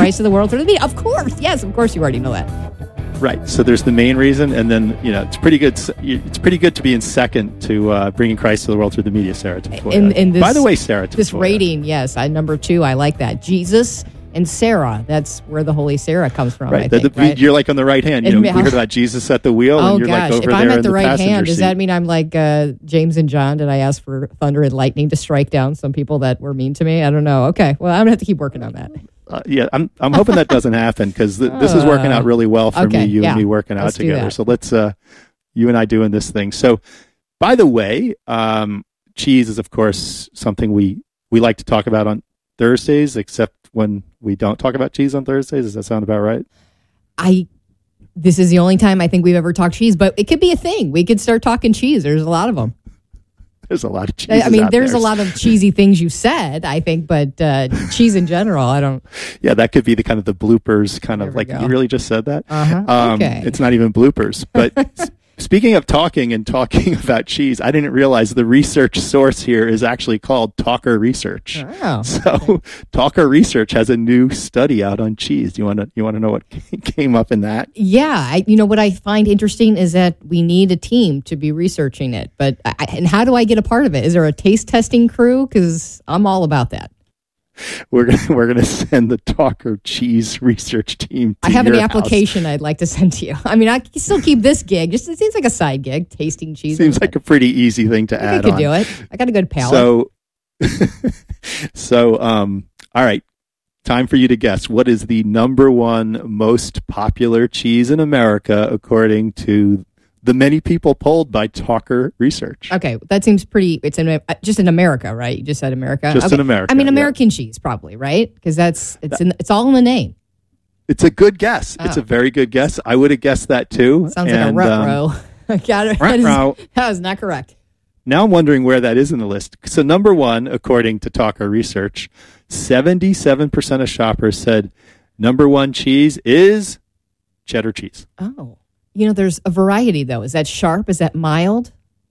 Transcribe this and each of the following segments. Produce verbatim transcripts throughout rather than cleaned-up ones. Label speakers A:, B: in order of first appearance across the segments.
A: Christ to the world through the media. Of course. Yes, of course you already know that.
B: Right. So there's the main reason, and then, you know, it's pretty good. It's pretty good to be in second to uh, bringing Christ to the world through the media, Sarah Tafoya.
A: In, in this,
B: By the way, Sarah Tafoya.
A: This rating, yes, I, number two, I like that. Jesus and Sarah. That's where the Holy Sarah comes from,
B: right.
A: I think,
B: the,
A: right?
B: You're like on the right hand. You know, we heard about Jesus at the wheel,
A: oh,
B: and you're
A: gosh.
B: like over
A: if
B: there
A: I'm at
B: in
A: the,
B: the
A: right
B: passenger
A: hand, does
B: seat.
A: that mean I'm like uh, James and John? Did I ask for thunder and lightning to strike down some people that were mean to me? I don't know. Okay, well, I'm going to have to keep working on that.
B: Uh, yeah, I'm I'm hoping that doesn't happen because th- this is working out really well for
A: okay,
B: me, you
A: yeah.
B: and me working out
A: Let's do
B: together.
A: that.
B: So let's, uh, you and I doing this thing. So, by the way, um, cheese is, of course, something we, we like to talk about on Thursdays, except when we don't talk about cheese on Thursdays. Does that sound about right?
A: I. This is the only time I think we've ever talked cheese, but it could be a thing. We could start talking cheese. There's a lot of them.
B: There's a lot of cheese.
A: I mean, there's
B: there.
A: a lot of cheesy things you said, I think, but uh, cheese in general, I don't.
B: Yeah, that could be the kind of the bloopers, kind
A: There
B: of
A: we
B: like
A: go.
B: you really just said that.
A: Uh-huh.
B: Um,
A: Okay.
B: It's not even bloopers. But s- speaking of talking and talking about cheese, I didn't realize the research source here is actually called Talker Research.
A: Oh,
B: So Talker Research has a new study out on cheese. Do you want to you want to know what came up in that?
A: yeah. I, you know, what I find interesting is that we need a team to be researching it. But I, and how do I get a part of it? Is there a taste testing crew? Because I'm all about that.
B: We're gonna we're gonna send the Talker Cheese Research team. To
A: I have
B: your
A: an
B: house.
A: application I'd like to send to you. I mean, I can still keep this gig. Just it seems like a side gig, tasting cheese.
B: Seems like a pretty easy thing to
A: I
B: add
A: think I could
B: on.
A: do it. I got a good palate.
B: So, so um, all right. Time for you to guess. What is the number one most popular cheese in America, according to the many people polled by Talker Research?
A: Okay, that seems pretty. It's in uh, just in America, right? You just said America.
B: Just
A: okay.
B: in America,
A: I mean,
B: yeah.
A: American cheese, probably, right? Because that's it's in it's all in the name.
B: It's a good guess. It's
A: Oh.
B: a very good guess. I would have guessed that too.
A: Sounds
B: And,
A: like a
B: um,
A: rut row. I got it. That is,
B: ruh-roh.
A: that is not correct.
B: Now I'm wondering where that is in the list. So number one, according to Talker Research, seventy-seven percent of shoppers said number one cheese is cheddar cheese.
A: Oh, you know, there's a variety though. Is that sharp? Is that mild?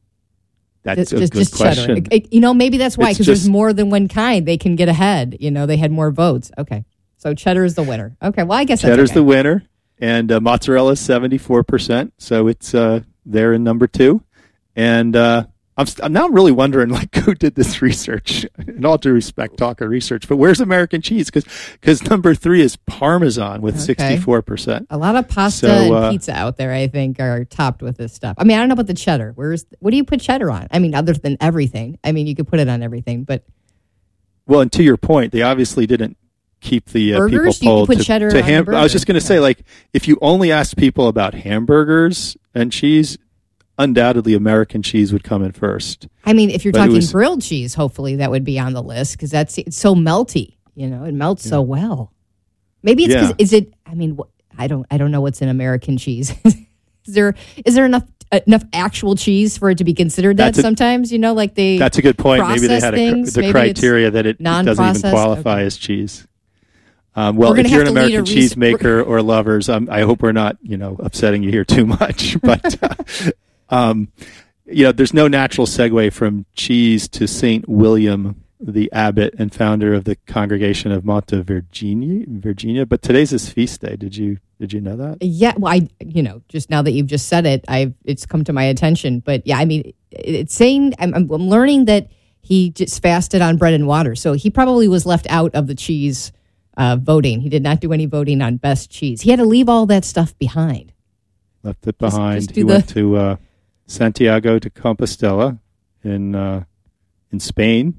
B: That's
A: just
B: a
A: just,
B: good
A: just
B: question.
A: cheddar. It- it- you know, maybe that's why
B: It's
A: because there's
B: just-
A: more than one kind. They can get ahead. You know, they had more votes. Okay, so cheddar is the winner. Okay, well I guess
B: Cheddar's
A: that's okay.
B: the winner, and uh, mozzarella is seventy-four percent. So it's uh, there in number two. And uh, I'm, st- now I'm really wondering, like, who did this research? In all due respect, Talker Research, but where's American cheese? Because number three is Parmesan with
A: Okay.
B: sixty-four percent.
A: A lot of pasta
B: So,
A: and
B: uh,
A: pizza out there, I think, are topped with this stuff. I mean, I don't know about the cheddar. Where's what do you put cheddar on? I mean, other than everything. I mean, you could put it on everything, but
B: Well, and to your point, they obviously didn't keep the uh,
A: Burgers?
B: people
A: You
B: polled
A: could put
B: to,
A: cheddar
B: to
A: on a
B: ham- I was just
A: burger.
B: going to say, like, if you only asked people about hamburgers and cheese, undoubtedly American cheese would come in first.
A: I mean, if you're
B: But it
A: talking
B: was-
A: grilled cheese, hopefully that would be on the list because that's it's so melty. You know, it melts so well. Maybe it's because
B: Yeah.
A: is it? I mean, wh- I don't I don't know what's in American cheese. is there is there enough uh, enough actual cheese for it to be considered that?
B: That's a-
A: Sometimes you know, like they
B: That's a good point. Maybe they
A: process
B: had a, cr-
A: things.
B: the
A: Maybe
B: criteria that it, it doesn't even
A: non-processed.
B: qualify
A: Okay.
B: as cheese. Um, well,
A: We're gonna
B: if you're
A: have
B: an
A: to lead a
B: American
A: res-
B: cheese maker or lovers, um, I hope we're not, you know, upsetting you here too much. But, uh, um, you know, there's no natural segue from cheese to Saint William, the abbot and founder of the Congregation of Monte Virginia. Virginia, but today's his feast day. Did you did you know that?
A: Yeah, well, I you know just now that you've just said it, I've it's come to my attention. But yeah, I mean, it- it's saying I'm, I'm I'm learning that he just fasted on bread and water, so he probably was left out of the cheese uh, voting. He did not do any voting on best cheese. He had to leave all that stuff behind.
B: Left it
A: Just-
B: behind.
A: just do
B: he
A: the-
B: went to uh, Santiago de Compostela in uh, in Spain.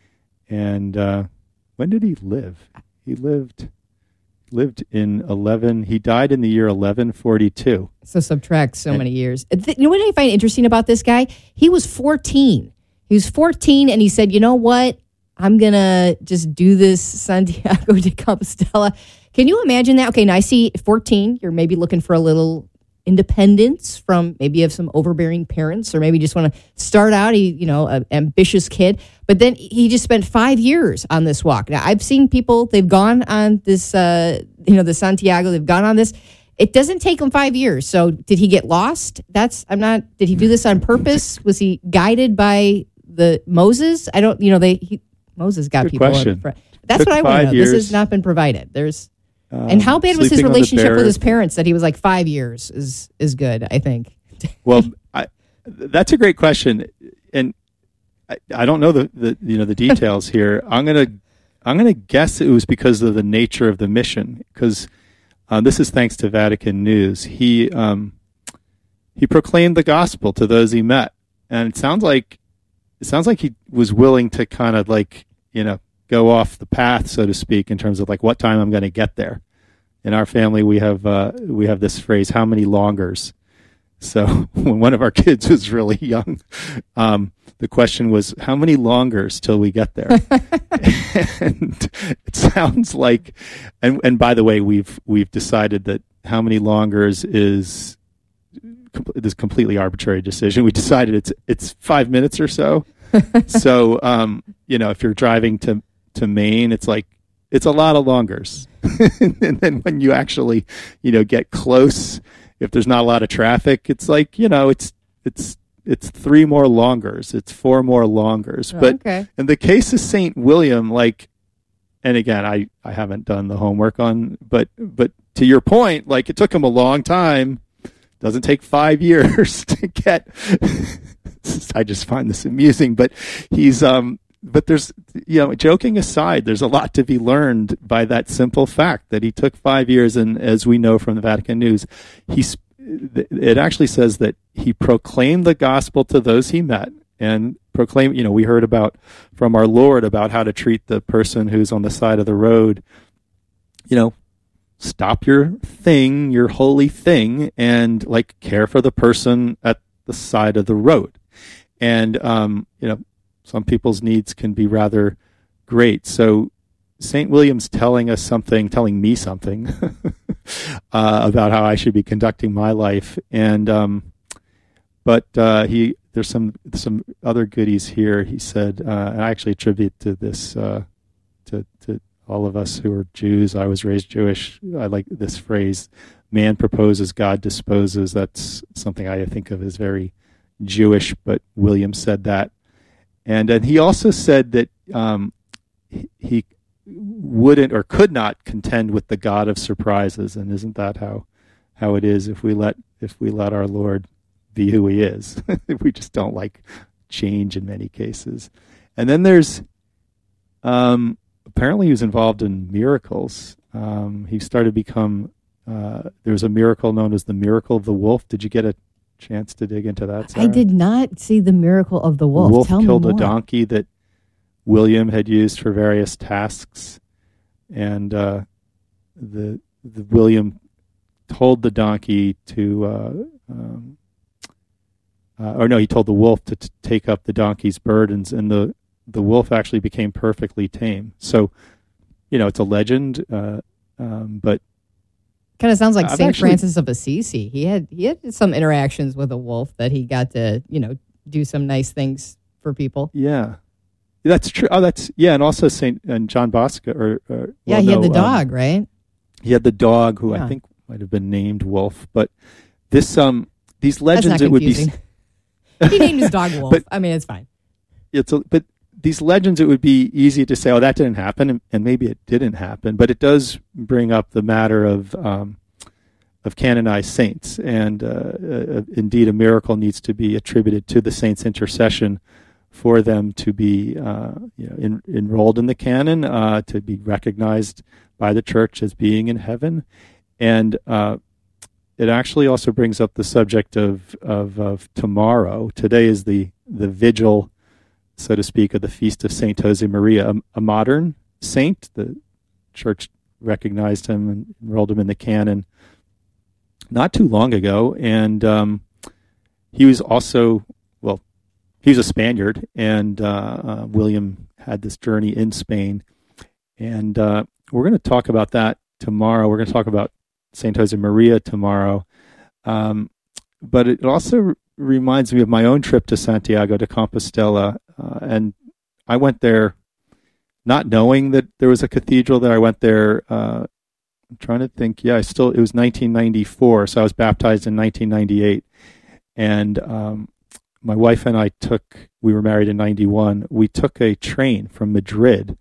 B: And uh, when did he live? He lived lived in eleven. He died in the year eleven forty-two.
A: So subtract so
B: And-
A: many years. Th- You know what I find interesting about this guy? He was fourteen. He was fourteen, and he said, "You know what? I'm gonna just do this Santiago de Compostela." Can you imagine that? Okay, now I see fourteen. You're maybe looking for a little independence from maybe you have some overbearing parents, or maybe just want to start out. He, you know, an ambitious kid. But then he just spent five years on this walk. Now I've seen people; they've gone on this, uh, you know, the Santiago. They've gone on this. It doesn't take him five years. So did he get lost? That's I'm not. Did he do this on purpose? Was he guided by the Moses? I don't. You know, they he, Moses got
B: Good
A: people.
B: question.
A: in front. That's
B: Took
A: what I want
B: five
A: to know. This
B: years.
A: has not been provided. There's
B: Um,
A: and how bad was his
B: sleeping on the
A: relationship with
B: bare-
A: his parents that he was like five years is is good, I think.
B: Well, I, that's a great question, and I, I don't know the, the you know the details here. I'm gonna I'm gonna guess it was because of the nature of the mission. Because uh, this is thanks to Vatican News. He um, he proclaimed the gospel to those he met, and it sounds like it sounds like he was willing to kind of like you know go off the path, so to speak, in terms of like what time I'm going to get there. In our family, we have uh, we have this phrase: "How many longers?" So when one of our kids was really young, um, the question was, how many longers till we get there? And it sounds like, and, and by the way, we've we've decided that how many longers is this completely arbitrary decision. We decided it's it's five minutes or so. So um, you know, if you're driving to to Maine, it's like it's a lot of longers. And then when you actually, you know, get close, if there's not a lot of traffic, it's like, you know, it's it's it's three more longers, it's four more longers.
A: Oh,
B: but
A: okay.
B: in the case of Saint William, like, and again, I, I haven't done the homework on, but but to your point, like it took him a long time. Doesn't take five years to get. I just find this amusing, but he's um. But there's, you know, joking aside, there's a lot to be learned by that simple fact that he took five years, and as we know from the Vatican News, he's. It actually says that he proclaimed the gospel to those he met, and proclaimed. You know, we heard about from our Lord about how to treat the person who's on the side of the road. You know, stop your thing, your holy thing, and like care for the person at the side of the road, and um, you know. Some people's needs can be rather great. So Saint William's telling us something, telling me something uh, about how I should be conducting my life. And um, but uh, he there's some some other goodies here. He said, uh, and I actually attribute to this uh, to to all of us who are Jews. I was raised Jewish. I like this phrase: "Man proposes, God disposes." That's something I think of as very Jewish. But William said that. And and he also said that um, he, he wouldn't or could not contend with the God of surprises, and isn't that how how it is if we let if we let our Lord be who He is? We just don't like change in many cases. And then there's um, apparently he was involved in miracles. Um, he started to become uh, there was a miracle known as the miracle of the wolf. Did you get a chance to dig into that, Sarah?
A: I did not see the miracle of the wolf.
B: The wolf
A: Tell
B: killed
A: me
B: a
A: more.
B: donkey that William had used for various tasks, and uh, the, the William told the donkey to, uh, um, uh, or no, he told the wolf to t- take up the donkey's burdens, and the the wolf actually became perfectly tame. So, you know, it's a legend, uh, um, but.
A: Kind of sounds like
B: I've
A: Saint
B: actually-
A: Francis of Assisi. He had he had some interactions with a wolf that he got to, you know, do some nice things for people.
B: Yeah, that's true. Oh, that's yeah, and also Saint and John Bosco. Or, or
A: Yeah,
B: well,
A: he had
B: no,
A: the
B: um,
A: dog, right?
B: He had the dog, who
A: Yeah.
B: I think might have been named Wolf. But this, um, these
A: That's
B: legends,
A: not
B: it would be.
A: confusing. He named his dog Wolf.
B: But-
A: I mean, it's fine.
B: It's a, but these legends, it would be easy to say, oh, that didn't happen, and, and maybe it didn't happen. But it does bring up the matter of. Um, of canonized saints, and uh, uh, indeed a miracle needs to be attributed to the saints' intercession for them to be uh, you know, in, enrolled in the canon, uh, to be recognized by the church as being in heaven. And uh, it actually also brings up the subject of, of, of tomorrow. Today is the, the vigil, so to speak, of the feast of Saint Josemaria, a, a modern saint. The church recognized him and enrolled him in the canon not too long ago, and um, he was also, well, he was a Spaniard, and uh, uh, William had this journey in Spain, and uh, we're going to talk about that tomorrow. We're going to talk about Saint Josemaria tomorrow, um, but it also r- reminds me of my own trip to Santiago de Compostela, uh, and I went there not knowing that there was a cathedral there. I went there uh, I'm trying to think. Yeah, I still, it was nineteen ninety-four, so I was baptized in nineteen ninety-eight. And um, my wife and I took, we were married in ninety-one, we took a train from Madrid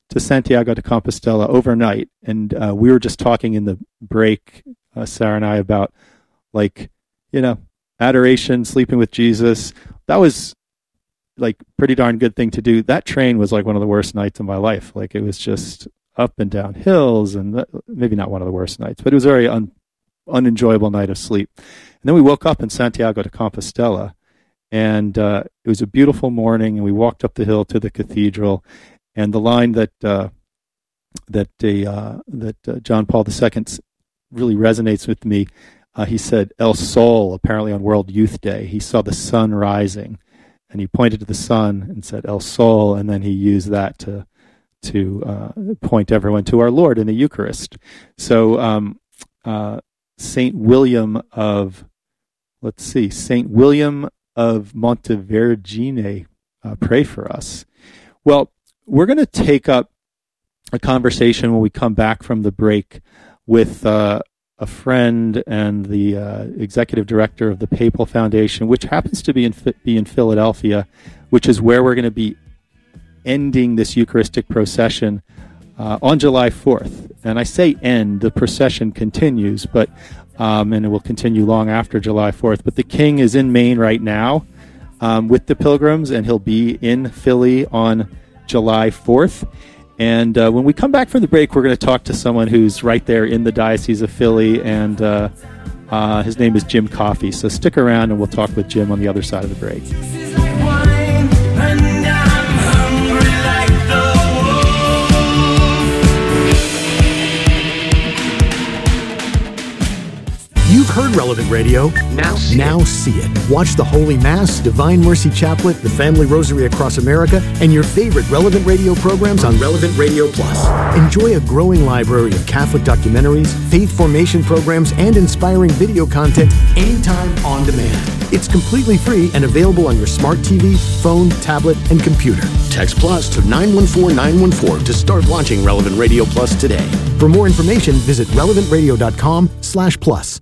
B: to Santiago de Compostela overnight, and uh, we were just talking in the break, uh, Sarah and I, about like, you know, adoration, sleeping with Jesus. That was like pretty darn good thing to do. That train was like one of the worst nights of my life. Like it was just up and down hills, and that, maybe not one of the worst nights, but it was a very un, unenjoyable night of sleep. And then we woke up in Santiago de Compostela, and uh, it was a beautiful morning, and we walked up the hill to the cathedral, and the line that uh, that the uh, that uh, John Paul the Second really resonates with me. Uh, he said, El Sol, apparently on World Youth Day, he saw the sun rising, and he pointed to the sun and said, El Sol, and then he used that to to uh, point everyone to our Lord in the Eucharist. So um, uh, Saint William of, let's see, Saint William of Montevergine, uh, pray for us. Well, we're going to take up a conversation when we come back from the break with uh, a friend and the uh, executive director of the Papal Foundation, which happens to be in be in Philadelphia, which is where we're going to be ending this Eucharistic procession uh, on July fourth. And I say end, the procession continues, but um, and it will continue long after July fourth. But the King is in Maine right now um, with the pilgrims, and he'll be in Philly on July fourth. And uh, when we come back from the break, we're going to talk to someone who's right there in the Diocese of Philly, and uh, uh, his name is Jim Coffey. So stick around, and we'll talk with Jim on the other side of the break.
C: You've heard Relevant Radio. Now see, now see it. Watch the Holy Mass, Divine Mercy Chaplet, the Family Rosary Across America, and your favorite Relevant Radio programs on Relevant Radio Plus. Enjoy a growing library of Catholic documentaries, faith formation programs, and inspiring video content anytime on demand. It's completely free and available on your smart T V, phone, tablet, and computer. Text Plus to nine one four nine one four to start launching Relevant Radio Plus today. For more information, visit relevant radio dot com slash plus.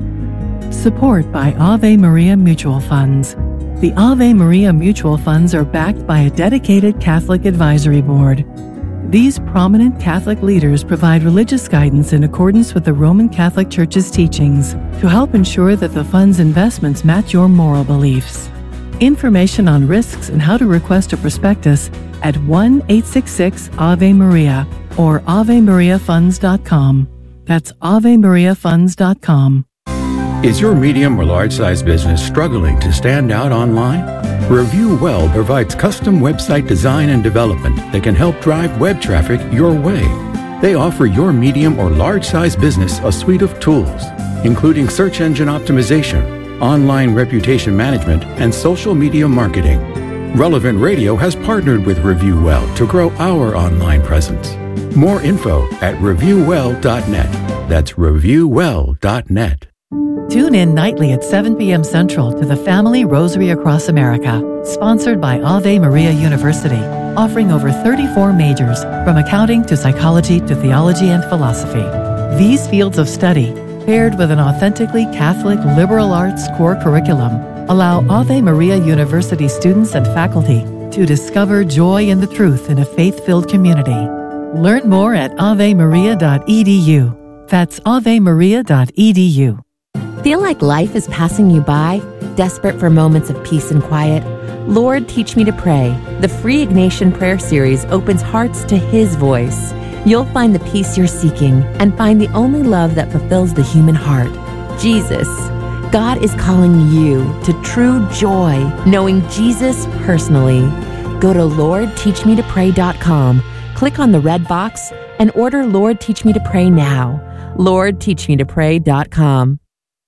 D: Support by Ave Maria Mutual Funds. The Ave Maria Mutual Funds are backed by a dedicated Catholic advisory board. These prominent Catholic leaders provide religious guidance in accordance with the Roman Catholic Church's teachings to help ensure that the fund's investments match your moral beliefs. Information on risks and how to request a prospectus at one eight six six Ave Maria or ave maria funds dot com. That's ave maria funds dot com.
E: Is your medium or large-size business struggling to stand out online? Review Well provides custom website design and development that can help drive web traffic your way. They offer your medium or large-size business a suite of tools, including search engine optimization, online reputation management, and social media marketing. Relevant Radio has partnered with Review Well to grow our online presence. More info at review well dot net. That's review well dot net.
D: Tune in nightly at seven p.m. Central to the Family Rosary Across America, sponsored by Ave Maria University, offering over thirty-four majors, from accounting to psychology to theology and philosophy. These fields of study, paired with an authentically Catholic liberal arts core curriculum, allow Ave Maria University students and faculty to discover joy in the truth in a faith-filled community. Learn more at ave maria dot e d u. That's ave maria dot e d u.
F: Feel like life is passing you by? Desperate for moments of peace and quiet? Lord, Teach Me to Pray. The free Ignatian prayer series opens hearts to His voice. You'll find the peace you're seeking and find the only love that fulfills the human heart, Jesus. God is calling you to true joy, knowing Jesus personally. Go to lord teach me to pray dot com, click on the red box, and order Lord Teach Me to Pray now. lord teach me to pray dot com.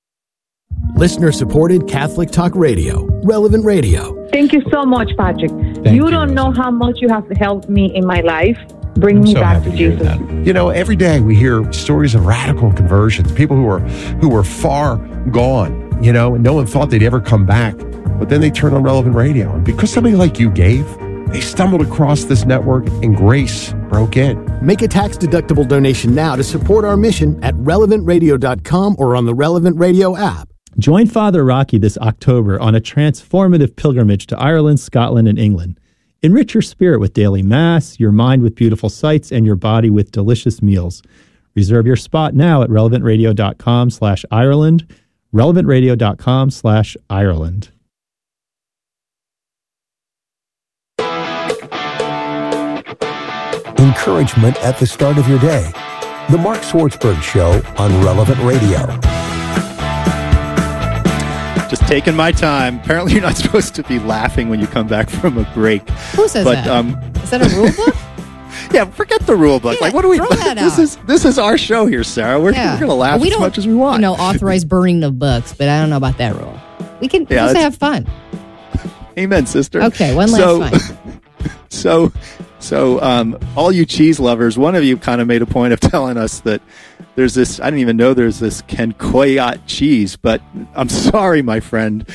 C: Listener-supported Catholic Talk Radio, Relevant Radio.
G: Thank you so much, Patrick.
H: Thank
G: you
H: you,
G: don't know
H: Elizabeth.
G: how much you have helped me in my life. Bring
H: I'm
G: me
H: so
G: back
H: happy
G: to
H: hear
G: Jesus.
H: that. You know, every day we hear stories of radical conversions, people who are who were far gone, you know, and no one thought they'd ever come back. But then they turned on Relevant Radio. And because somebody like you gave, they stumbled across this network and grace broke in.
C: Make a tax-deductible donation now to support our mission at relevant radio dot com or on the Relevant Radio app.
I: Join Father Rocky this October on a transformative pilgrimage to Ireland, Scotland, and England.
B: Enrich your spirit with daily Mass, your mind with beautiful sights, and your body with delicious meals. Reserve your spot now at relevantradio.com slash Ireland, relevantradio.com slash Ireland.
C: Encouragement at the start of your day. The Mark Swartzberg Show on Relevant Radio.
B: Just taking my time. Apparently, you're not supposed to be laughing when you come back from a break.
A: Who says
B: but,
A: that?
B: Um,
A: is that a rule book?
B: Yeah, forget the rule book.
A: Yeah,
B: like, what do we?
A: throw that
B: this
A: out.
B: is this is our show here, Sarah. We're,
A: Yeah.
B: we're going to laugh
A: we
B: as
A: don't,
B: much as we want.
A: You know, authorize burning of books, but I don't know about that rule. We can
B: Yeah,
A: just
B: that's-
A: have fun.
B: Amen, sister.
A: Okay, one last
B: so,
A: one.
B: So, so um, all you cheese lovers, one of you kind of made a point of telling us that there's this, I didn't even know there's this Concoyat cheese, but I'm sorry, my friend.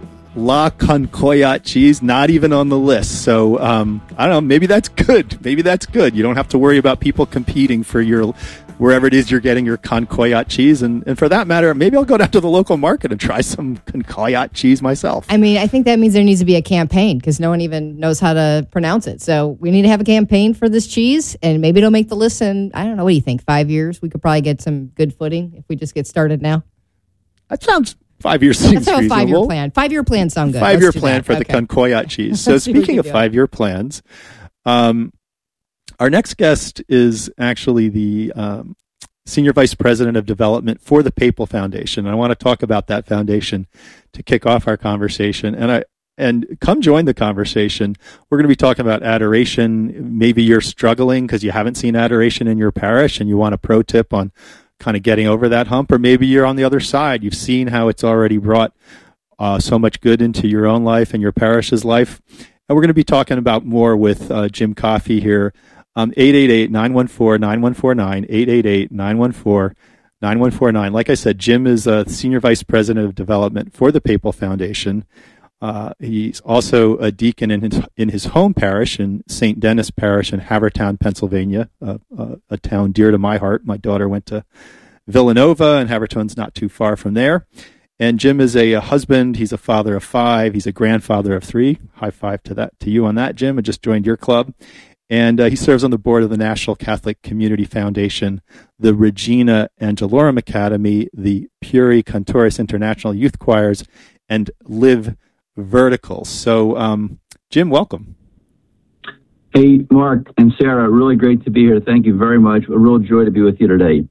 B: La Concoyat cheese, not even on the list. So, um, I don't know, maybe that's good. Maybe that's good. You don't have to worry about people competing for your, wherever it is you're getting your Concoyat cheese. And, and for that matter, maybe I'll go down to the local market and try some Concoyat cheese myself.
A: I mean, I think that means there needs to be a campaign because no one even knows how to pronounce it. So we need to have a campaign for this cheese, and maybe it'll make the list in, I don't know, what do you think, five years? We could probably get some good footing if we just get started now.
B: That sounds... Five years seems
A: Let's have a
B: reasonable.
A: five-year plan. Five-year plans sound good.
B: Five-year
A: Let's do
B: plan
A: that.
B: for
A: Okay.
B: the Concoyat cheese. So
A: Let's see what
B: speaking
A: we
B: of
A: do.
B: five-year plans, um, our next guest is actually the um, Senior Vice President of Development for the Papal Foundation. And I want to talk about that foundation to kick off our conversation. And I and come join the conversation. We're going to be talking about adoration. Maybe you're struggling because you haven't seen adoration in your parish and you want a pro tip on kind of getting over that hump, or maybe you're on the other side. You've seen how it's already brought uh, so much good into your own life and your parish's life. And we're going to be talking about more with uh, Jim Coffey here. Um, eight eight eight, nine one four, nine one four nine, eight eight eight, nine one four, nine one four nine. Like I said, Jim is a Senior Vice President of Development for the Papal Foundation. Uh, he's also a deacon in his, in his home parish in Saint Denis Parish in Havertown, Pennsylvania, uh, uh, a town dear to my heart. My daughter went to Villanova, and Havertown's not too far from there. And Jim is a, a husband. He's a father of five. He's a grandfather of three. High five to that to you on that, Jim. I just joined your club. And uh, he serves on the board of the National Catholic Community Foundation, the Regina Angelorum Academy, the Puri Cantores International Youth Choirs, and Live Verticals. So, um, Jim, welcome.
I: Hey, Mark and Sarah, really great to be here. Thank you very much. A real joy to be with you today.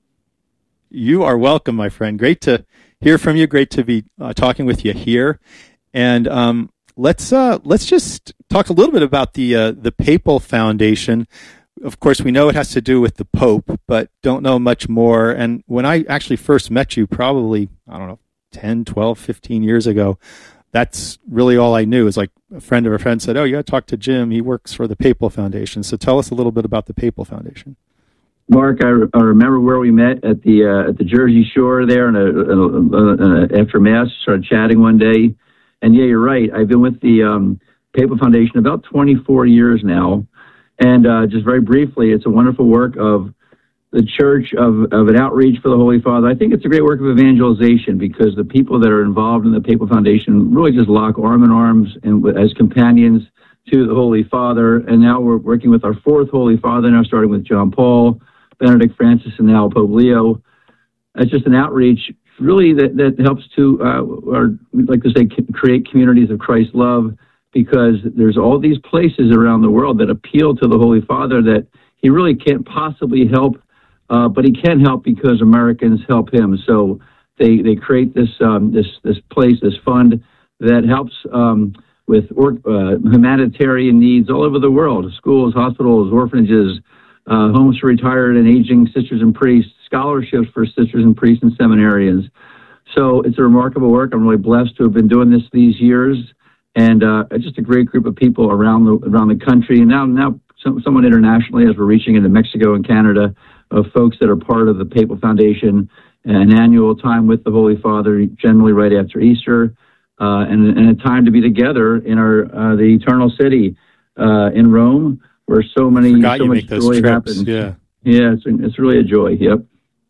B: You are welcome, my friend. Great to hear from you. Great to be uh, talking with you here. And um, let's uh, let's just talk a little bit about the uh, the Papal Foundation. Of course, we know it has to do with the Pope, but don't know much more. And when I actually first met you, probably, I don't know, ten, twelve, fifteen years ago, that's really all I knew. Is like a friend of a friend said, oh, you got to talk to Jim. He works for the Papal Foundation. So tell us a little bit about the Papal Foundation.
I: Mark, I, I remember where we met at the uh, at the Jersey Shore there, and a, a, a, after Mass, started chatting one day. And yeah, you're right. I've been with the um, Papal Foundation about twenty-four years now. And uh, just very briefly, it's a wonderful work of the Church, of, of an outreach for the Holy Father. I think it's a great work of evangelization because the people that are involved in the Papal Foundation really just lock arm in arms and as companions to the Holy Father. And now we're working with our fourth Holy Father, now starting with John Paul, Benedict Francis, and now Pope Leo. It's just an outreach really that, that helps to, uh, or we'd like to say, create communities of Christ's love, because there's all these places around the world that appeal to the Holy Father that he really can't possibly help, uh, but he can help because Americans help him. So they they create this um, this this place, this fund that helps um, with or, uh, humanitarian needs all over the world: schools, hospitals, orphanages, uh, homes for retired and aging sisters and priests, scholarships for sisters and priests and seminarians. So it's a remarkable work. I'm really blessed to have been doing this these years. And uh, just a great group of people around the around the country, and now now some, somewhat internationally as we're reaching into Mexico and Canada, of folks that are part of the Papal Foundation, an annual time with the Holy Father, generally right after Easter, uh, and, and a time to be together in our uh, the Eternal City uh, in Rome, where so many
B: Forgot
I: so
B: you
I: much
B: make those
I: joy
B: trips.
I: happens.
B: Yeah,
I: yeah, it's it's really a joy. Yep.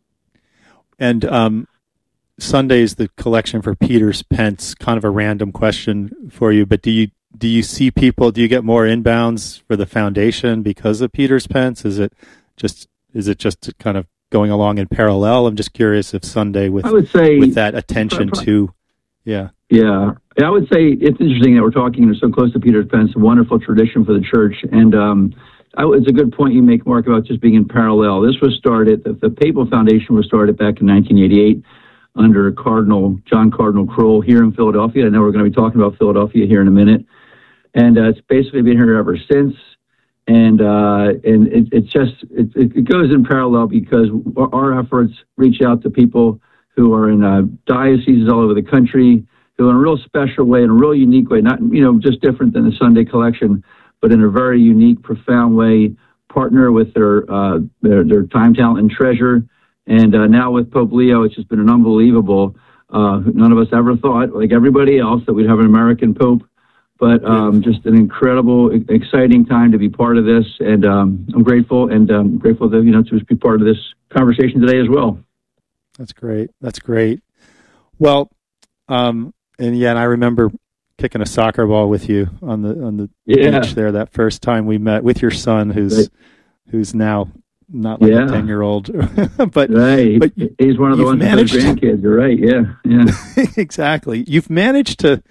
B: And um, Sunday's the collection for Peter's Pence. Kind of a random question for you, but do you do you see people? Do you get more inbounds for the foundation because of Peter's Pence? Is it just is it just kind of going along in parallel? I'm just curious if Sunday with
I: I would say
B: with that attention to, yeah,
I: yeah, I would say it's interesting that we're talking so close to Peter's Pence, a wonderful tradition for the church, and um, I, it's a good point you make, Mark, about just being in parallel. This was started, the, the Papal Foundation was started back in nineteen eighty-eight under Cardinal John Cardinal Kroll here in Philadelphia. I know we're going to be talking about Philadelphia here in a minute. And uh, it's basically been here ever since. And uh, and it, it's just, it, it goes in parallel because our efforts reach out to people who are in uh, dioceses all over the country, who in a real special way, in a real unique way, not, you know, just different than the Sunday collection, but in a very unique, profound way, partner with their, uh, their, their time, talent, and treasure. And uh, now with Pope Leo, it's just been an unbelievable, uh, none of us ever thought, like everybody else, that we'd have an American Pope. But um, just an incredible, exciting time to be part of this, and um, I'm grateful, and um, grateful that you know to be part of this conversation today as well.
B: That's great. That's great. Well, um, and yeah, and I remember kicking a soccer ball with you on the on the
I: yeah.
B: beach there that first time we met with your son, who's right. who's now not like yeah. a ten year old, but
I: right.
B: but
I: he's one of the ones with grandkids. You're right. Yeah, yeah.
B: Exactly. You've managed to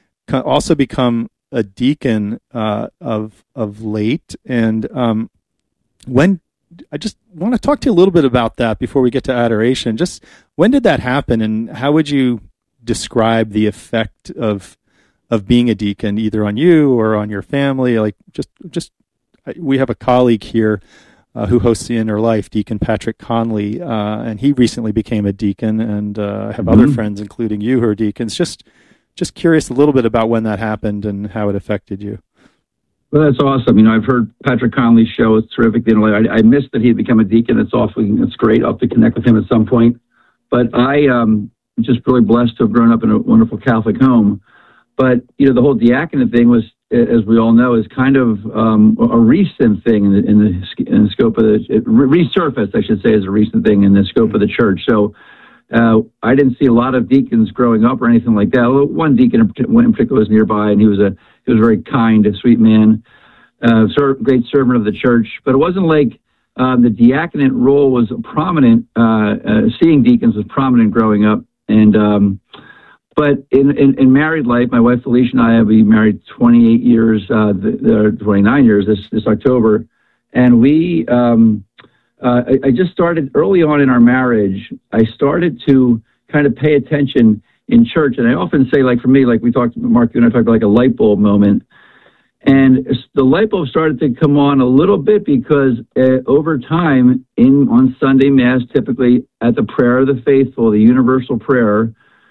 B: also become a deacon uh, of of late, and um, when I just want to talk to you a little bit about that before we get to adoration. Just when did that happen, and how would you describe the effect of of being a deacon, either on you or on your family? Like, just just we have a colleague here uh, who hosts the Inner Life, Deacon Patrick Conley, uh, and he recently became a deacon, and uh, I have mm-hmm. other friends, including you, who are deacons. Just Just curious a little bit about when that happened and how it affected you.
I: Well, that's awesome. You know, I've heard Patrick Conley's show. It's terrific. You know, I, I missed that he had become a deacon. It's awfully, it's great. I'll have to connect with him at some point. But I um just really blessed to have grown up in a wonderful Catholic home. But, you know, the whole diaconate thing was, as we all know, is kind of um, a recent thing in the, in the, in the scope of the, it resurfaced, I should say, as a recent thing in the scope of the church. So, Uh, I didn't see a lot of deacons growing up or anything like that. One deacon in particular was nearby, and he was a he was a very kind and sweet man, uh, sort of great servant of the church. But it wasn't like um, the diaconate role was prominent. Uh, uh, seeing deacons was prominent growing up. And um, but in, in, in married life, my wife Felicia and I have been married twenty-eight years, uh, the, the twenty-nine years this this October, and we. Um, Uh, I, I just started early on in our marriage. I started to kind of pay attention in church. And I often say, like for me, like we talked, Mark, you and I talked about like a light bulb moment. And the light bulb started to come on a little bit because uh, over time in on Sunday Mass, typically at the prayer of the faithful, the universal prayer,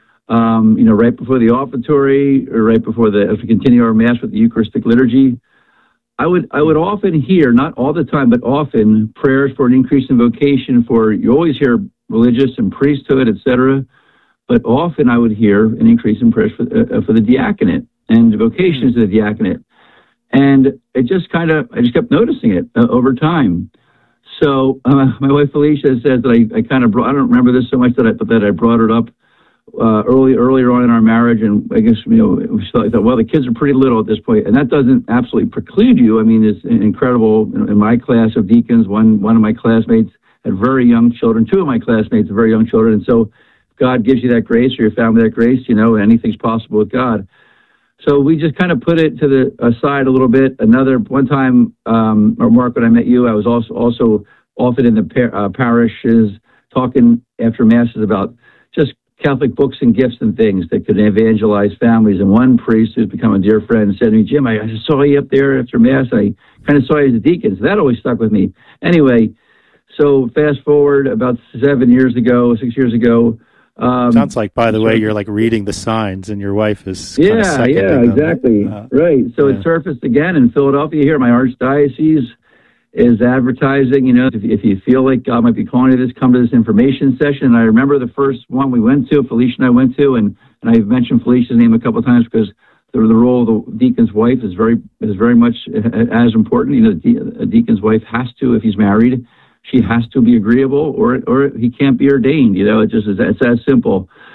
I: um, you know, right before the offertory or right before the, as we continue our Mass with the Eucharistic liturgy, I would I would often hear, not all the time, but often, prayers for an increase in vocation for, you always hear religious and priesthood, et cetera, but often I would hear an increase in prayers for, uh, for the diaconate and vocations to the diaconate. And it just kind of, I just kept noticing it uh, over time. So uh, my wife Felicia says that I, I kind of brought, I don't remember this so much that I, but that I brought it up Uh, early, earlier on in our marriage, and I guess, you know, we thought, well, the kids are pretty little at this point, and that doesn't absolutely preclude you. I mean, it's incredible. In my class of deacons, one one of my classmates had very young children. Two of my classmates had very young children, and so God gives you that grace, or your family that grace, you know, anything's possible with God. So we just kind of put it to the aside a little bit. Another one time, um, or Mark, when I met you, I was also also often in the par- uh, parishes talking after masses about just Catholic books and gifts and things that could evangelize families. And one priest who's become a dear friend said to me, Jim, I, I saw you up there after Mass. I kind of saw you as a deacon. So that always stuck with me. Anyway, so fast forward about seven years ago, six years ago. Um,
B: Sounds like, by the way, you're like reading the signs and your wife is
I: yeah,
B: kind of seconding
I: yeah, exactly.
B: Uh,
I: right. So
B: yeah.
I: It surfaced again in Philadelphia here, my archdiocese is advertising, you know, if, if you feel like God might be calling you to this, come to this information session. And I remember the first one we went to, Felicia and I went to, and, and I've mentioned Felicia's name a couple of times because the, the role of the deacon's wife is very is very much as important. You know, a deacon's wife has to, if he's married, she has to be agreeable or or he can't be ordained. You know, it just is, it's that simple.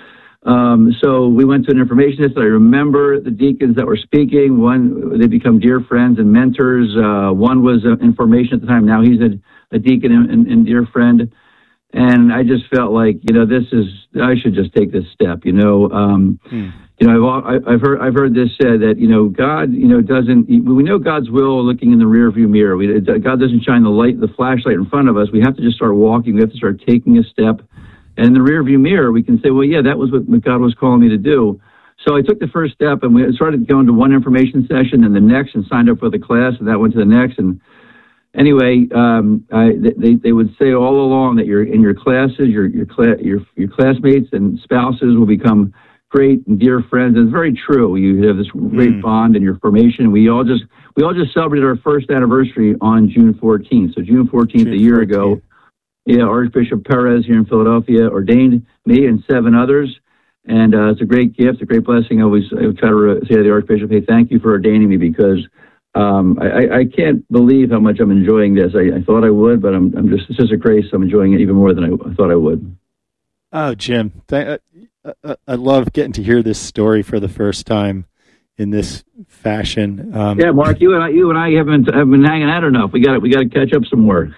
I: Um, so we went to an information desk. I remember the deacons that were speaking. One, they become dear friends and mentors. Uh, one was uh, information at the time. Now he's a, a deacon and, and, and dear friend. And I just felt like, you know, this is, I should just take this step, you know. Um, hmm. You know, I've, I've heard I've heard this said that, you know, God, you know, doesn't, we know God's will looking in the rearview mirror. We, God doesn't shine the light, the flashlight in front of us. We have to just start walking. We have to start taking a step. And in the rearview mirror, we can say, well, yeah, that was what God was calling me to do. So I took the first step, and we started going to one information session and the next, and signed up for the class, and that went to the next. And anyway, um, I, they they would say all along that you're in your classes, your your cla- your your classmates and spouses will become great and dear friends. And it's very true. You have this great mm. bond in your formation. We all just we all just celebrated our first anniversary on June fourteenth. So June fourteenth, a year ago. Yeah, Archbishop Perez here in Philadelphia ordained me and seven others, and uh, it's a great gift, a great blessing. I always I try to say to the Archbishop, hey, thank you for ordaining me, because um, I, I can't believe how much I'm enjoying this. I, I thought I would, but I'm, I'm just, it's just a grace. I'm enjoying it even more than I, I thought I would.
B: Oh, Jim, th- I, I love getting to hear this story for the first time in this fashion. Um,
I: yeah, Mark, you and I, you and I haven't have been hanging out enough. We got we got to catch up some more.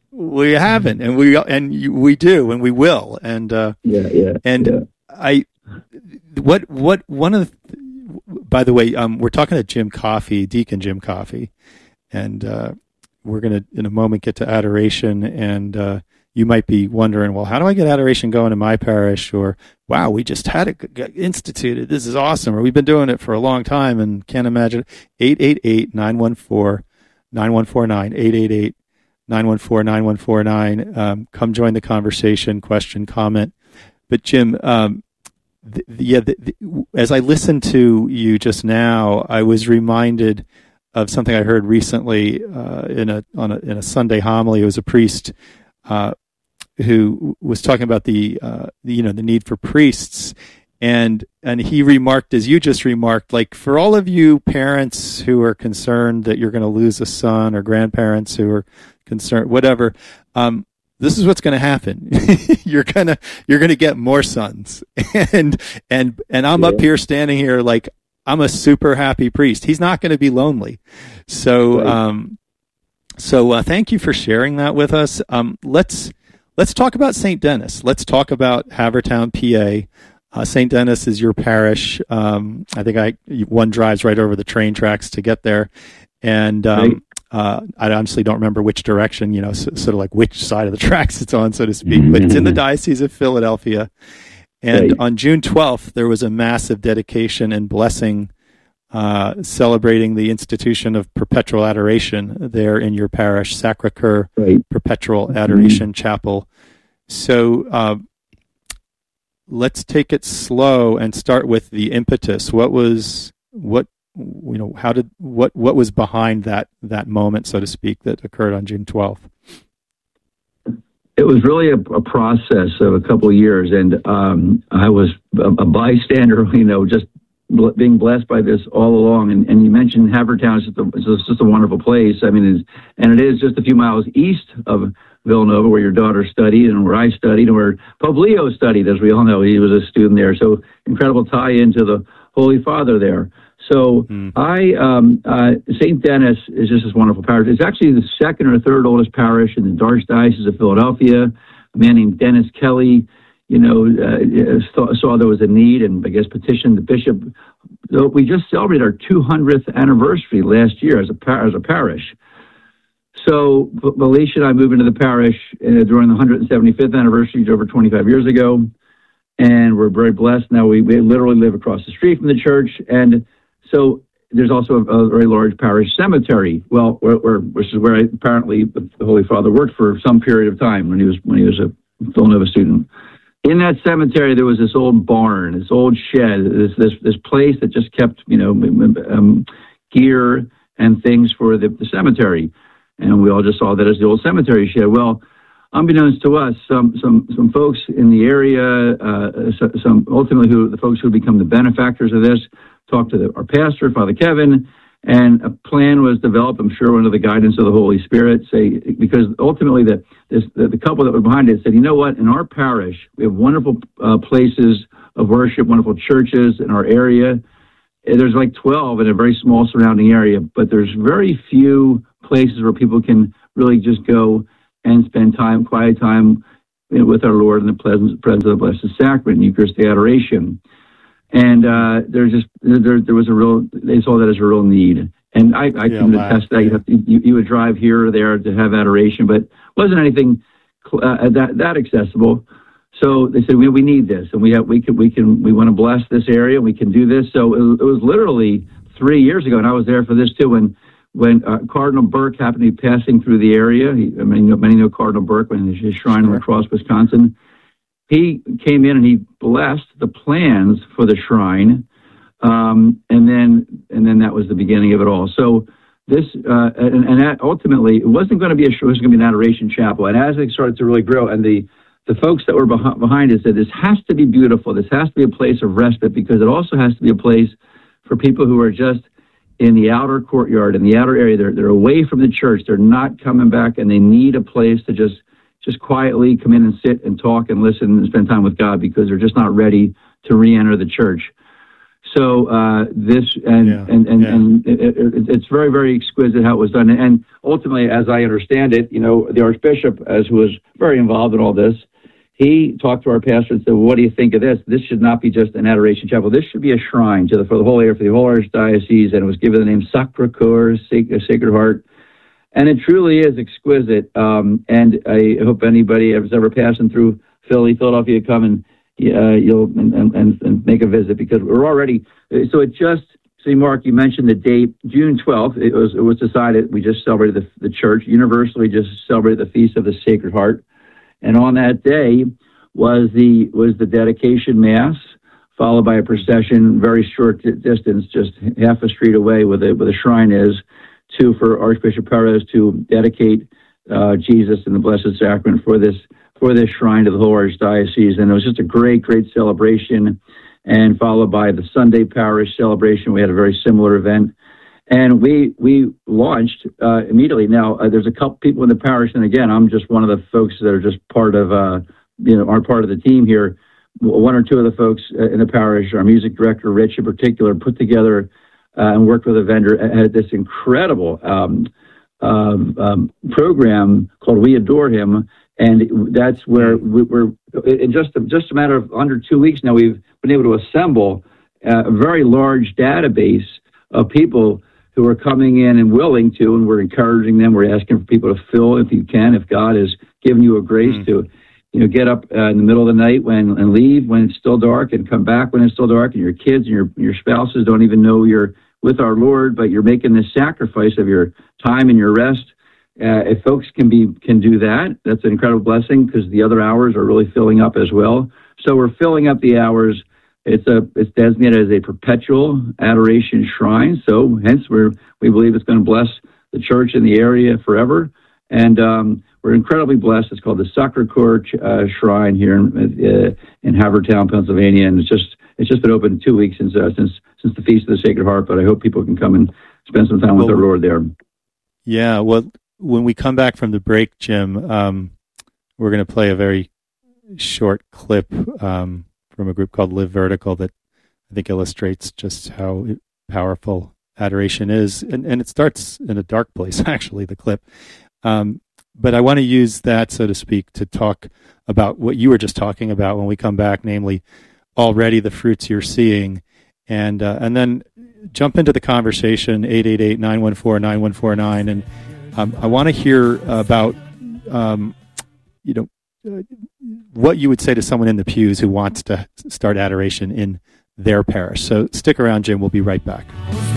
B: We haven't, and we and you, we do, and we will, and uh,
I: yeah, yeah,
B: and
I: yeah.
B: I, what what one of, the, by the way, um, we're talking to Jim Coffey, Deacon Jim Coffey, and uh, we're gonna in a moment get to adoration, and uh, you might be wondering, well, how do I get adoration going in my parish? Or wow, we just had it instituted. This is awesome, or we've been doing it for a long time and can't imagine. eight eight eight, nine one four, nine one four nine, eight eight eight. nine one four, nine one four nine. Um, come join the conversation, question, comment. But Jim, um, the, the, yeah, the, the, as I listened to you just now, I was reminded of something I heard recently uh, in a on a in a Sunday homily. It was a priest uh, who was talking about the, uh, the you know the need for priests, and and he remarked, as you just remarked, like, for all of you parents who are concerned that you're going to lose a son, or grandparents who are concerned, whatever, um, this is what's going to happen. you're gonna you're gonna get more sons, and and and I'm yeah. up here standing here like I'm a super happy priest. He's not going to be lonely. So right. um, so uh, thank you for sharing that with us. Um, let's let's talk about Saint Denis. Let's talk about Havertown, P A. Uh, Saint Denis is your parish. Um, I think I one drives right over the train tracks to get there, and um, right. uh, I honestly don't remember which direction, you know, so, sort of like which side of the tracks it's on, so to speak. Mm-hmm. But it's in the Diocese of Philadelphia, and right. on June twelfth there was a massive dedication and blessing, uh, celebrating the institution of perpetual adoration there in your parish, Sacré-Cœur right. Perpetual Adoration mm-hmm. Chapel. So. Uh, Let's take it slow and start with the impetus. What was what you know? How did what what was behind that that moment, so to speak, that occurred on June twelfth?
I: It was really a, a process of a couple of years, and um, I was a, a bystander. You know, just bl- being blessed by this all along. And, and you mentioned Havertown is just a, it's just a wonderful place. I mean, it's, and it is just a few miles east of Villanova, where your daughter studied and where I studied and where Pope Leo studied, as we all know. He was a student there. So incredible tie into the Holy Father there. So mm. I, um, uh, Saint Denis is just this wonderful parish. It's actually the second or third oldest parish in the Archdiocese of Philadelphia. A man named Dennis Kelly, you know, uh, saw, saw there was a need and I guess petitioned the bishop. So we just celebrated our two hundredth anniversary last year as a, par- as a parish. So Alicia and I moved into the parish uh, during the one hundred seventy-fifth anniversary over twenty-five years ago, and we're very blessed. Now we, we literally live across the street from the church, and so there's also a, a very large parish cemetery. Well, where, where, which is where I, apparently the Holy Father worked for some period of time when he was when he was a Villanova student. In that cemetery, there was this old barn, this old shed, this this this place that just kept you know um, gear and things for the, the cemetery. And we all just saw that as the old cemetery shed. Well, unbeknownst to us, some some some folks in the area, uh, some ultimately who the folks who become the benefactors of this, talked to the, our pastor, Father Kevin, And a plan was developed, I'm sure, under the guidance of the Holy Spirit, say, because ultimately the, this, the, the couple that were behind it said, you know what, in our parish, we have wonderful uh, places of worship, wonderful churches in our area. There's like twelve in a very small surrounding area, but there's very few places where people can really just go and spend time, quiet time, you know, with our Lord in the presence, presence of the Blessed Sacrament, Eucharistic adoration. And uh, there's just there, there was a real, they saw that as a real need. And I, I
B: Yeah,
I: can
B: wow.
I: attest that you, have to, you, you would drive here or there to have adoration, but wasn't anything uh, that that accessible. So they said, we, we need this, and we have, we can, we can, we want to bless this area. We can do this. So it was, it was literally three years ago, and I was there for this too, when, when uh, Cardinal Burke happened to be passing through the area. He, I mean, many know Cardinal Burke when his shrine in La Crosse, Wisconsin. He came in and he blessed the plans for the shrine. Um, and then, and then that was the beginning of it all. So this, uh, and, and that ultimately, it wasn't going to be a, it was going to be an adoration chapel. And as it started to really grow, and the, the folks that were beh- behind it said, this has to be beautiful. This has to be a place of respite, because it also has to be a place for people who are just in the outer courtyard, in the outer area. They're, they're away from the church. They're not coming back, and they need a place to just, just quietly come in and sit and talk and listen and spend time with God, because they're just not ready to re-enter the church. So uh, this, and,
B: Yeah,
I: and, and,
B: yeah.
I: and it, it, it's very, very exquisite how it was done. And ultimately, as I understand it, you know, the Archbishop, as who was very involved in all this, he talked to our pastor and said, well, what do you think of this? This should not be just an adoration chapel. This should be a shrine to the, for the whole area, for the whole Archdiocese. And it was given the name Sacre Coeur, Sacred Heart. And it truly is exquisite. Um, and I hope anybody has ever passing through Philly, Philadelphia, come and uh, you'll and, and, and make a visit, because we're already, so it just, see, Mark, you mentioned the date, June twelfth, it was, it was decided, we just celebrated the, the church, universally just celebrated the Feast of the Sacred Heart. And on that day was the, was the dedication mass, followed by a procession, very short distance, just half a street away where the, where the shrine is, to, for Archbishop Perez to dedicate uh, Jesus and the Blessed Sacrament for this, for this shrine to the whole Archdiocese. And it was just a great, great celebration, and followed by the Sunday parish celebration. We had a very similar event. And we we launched uh, immediately. Now, uh, there's a couple people in the parish, and again, I'm just one of the folks that are just part of, uh, you know, are part of the team here. One or two of the folks in the parish, our music director, Rich in particular, put together uh, and worked with a vendor, had this incredible um, um, um, program called We Adore Him. And that's where we, we're, in just a, just a matter of under two weeks now, we've been able to assemble uh, a very large database of people who are coming in and willing to, and we're encouraging them. We're asking for people to fill, if you can, if God has given you a grace mm. to, you know, get up uh, in the middle of the night when and leave when it's still dark, and come back when it's still dark, and your kids and your your spouses don't even know you're with our Lord, but you're making this sacrifice of your time and your rest. Uh, if folks can be can do that, that's an incredible blessing, because the other hours are really filling up as well. So we're filling up the hours. It's a it's designated as a perpetual adoration shrine. So hence we're we believe it's going to bless the church in the area forever. And um, we're incredibly blessed. It's called the Sacre Coeur uh, Shrine here in, uh, in Havertown, Pennsylvania, and it's just it's just been open two weeks since uh, since since the Feast of the Sacred Heart. But I hope people can come and spend some time
B: well,
I: with our Lord there.
B: Yeah. Well, when we come back from the break, Jim, um, we're going to play a very short clip um, from a group called Live Vertical that I think illustrates just how powerful adoration is, and and it starts in a dark place, actually, the clip. Um, but I want to use that, so to speak, to talk about what you were just talking about when we come back, namely already the fruits you're seeing, and uh, and then jump into the conversation, eight eight eight, nine one four, nine one four nine, and um, I want to hear about, um, you know, uh, what you would say to someone in the pews who wants to start adoration in their parish. So stick around, Jim. We'll be right back.